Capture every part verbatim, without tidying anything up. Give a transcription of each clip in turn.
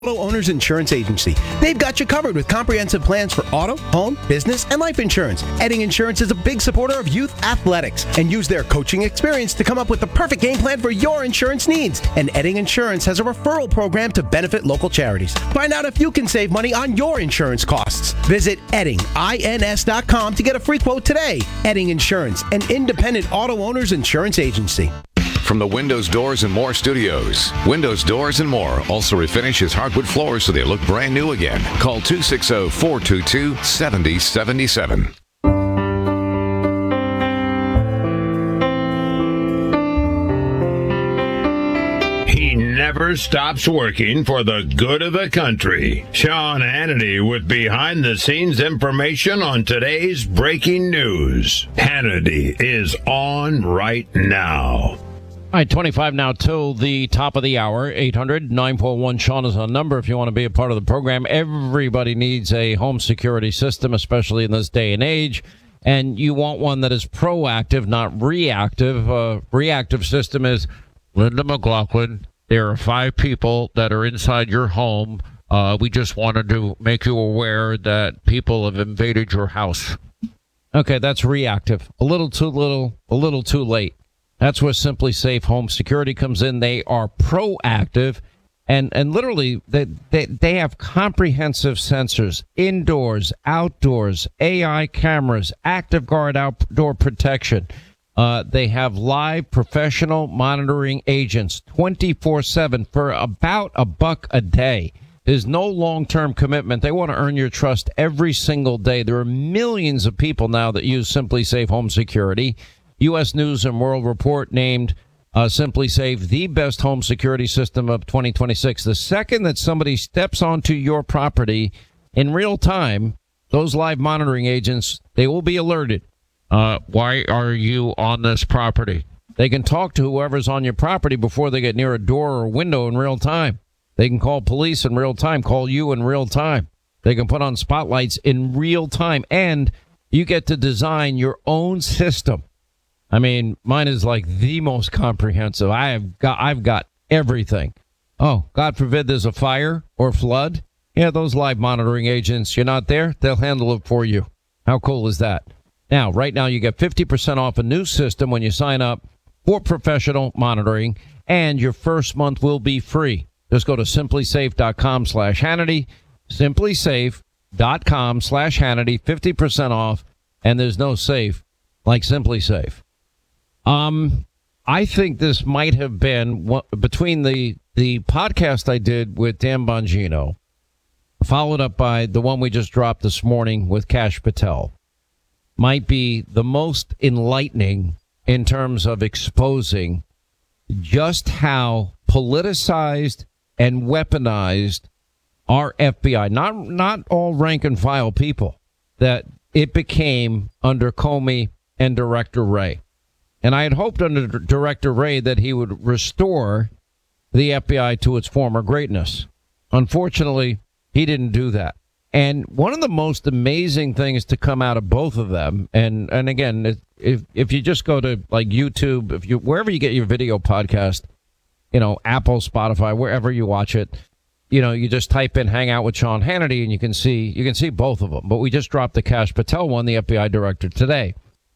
Auto Owners Insurance Agency. They've got you covered with comprehensive plans for auto, home, business, and life insurance. Edding Insurance is a big supporter of youth athletics and use their coaching experience to come up with the perfect game plan for your insurance needs. And Edding Insurance has a referral program to benefit local charities. Find out if you can save money on your insurance costs. Visit Edding ins dot com to get a free quote today. Edding Insurance, an independent auto owners insurance agency. From the Windows, Doors, and More studios, Windows, Doors, and More also refinishes hardwood floors so they look brand new again. Call two six zero, four two two, seven zero seven seven. He never stops working for the good of the country. Sean Hannity with behind-the-scenes information on today's breaking news. Hannity is on right now. All right, twenty-five now till the top of the hour. eight hundred, nine four one, Sean is on number if you want to be a part of the program. Everybody needs a home security system, especially in this day and age. And you want one that is proactive, not reactive. A reactive system is Linda McLaughlin. There are five people that are inside your home. Uh, we just wanted to make you aware that people have invaded your house. Okay, that's reactive. A little too little, a little too late. That's where Simply Safe Home Security comes in. They are proactive, and, and literally they, they, they have comprehensive sensors, indoors, outdoors, A I cameras, Active Guard outdoor protection. Uh, they have live professional monitoring agents twenty-four seven for about a buck a day. There's no long-term commitment. They want to earn your trust every single day. There are millions of people now that use Simply Safe Home Security. U S News and World Report named uh, Simply Safe the best home security system of twenty twenty-six. The second that somebody steps onto your property in real time, those live monitoring agents, they will be alerted. Uh, why are you on this property? They can talk to whoever's on your property before they get near a door or a window in real time. They can call police in real time, call you in real time. They can put on spotlights in real time, and you get to design your own system. I mean, mine is like the most comprehensive. I have got, I've got everything. Oh, God forbid there's a fire or flood. Yeah, those live monitoring agents, you're not there, they'll handle it for you. How cool is that? Now, right now, you get fifty percent off a new system when you sign up for professional monitoring, and your first month will be free. Just go to simplysafe.com slash Hannity, simplysafe.com slash Hannity, fifty percent off, and there's no safe like Simply Safe. Um, I think this might have been what, between the, the podcast I did with Dan Bongino, followed up by the one we just dropped this morning with Kash Patel, might be the most enlightening in terms of exposing just how politicized and weaponized our F B I, not, not all rank and file people, that it became under Comey and Director Wray. And I had hoped under Director Wray that he would restore the F B I to its former greatness. Unfortunately, he didn't do that. And one of the most amazing things to come out of both of them, and, and again, if if you just go to like YouTube, if you wherever you get your video podcast, you know, Apple, Spotify, wherever you watch it, you know, you just type in "Hang Out with Sean Hannity" and you can see you can see both of them. But we just dropped the Kash Patel one, the F B I director, today.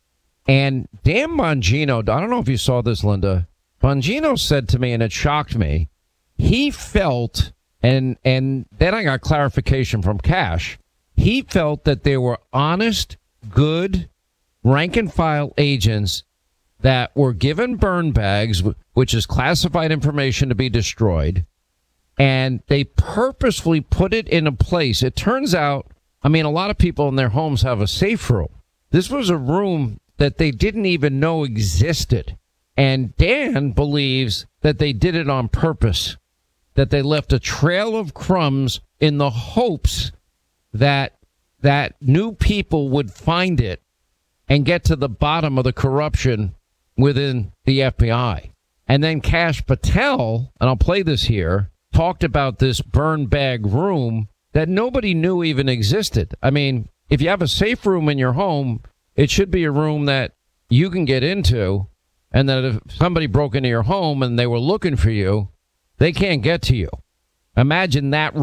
And Dan Bongino, I don't know if you saw this, Linda. Bongino said to me, and it shocked me, he felt, and and then I got clarification from Kash, he felt that there were honest, good, rank-and-file agents that were given burn bags, which is classified information to be destroyed, and they purposefully put it in a place. It turns out, I mean, a lot of people in their homes have a safe room. This was a room that they didn't even know existed. And Dan believes that they did it on purpose, that they left a trail of crumbs in the hopes that that new people would find it and get to the bottom of the corruption within the F B I. And then Kash Patel, and I'll play this here, talked about this burn bag room that nobody knew even existed. I mean, if you have a safe room in your home, it should be a room that you can get into, and that if somebody broke into your home and they were looking for you, they can't get to you. Imagine that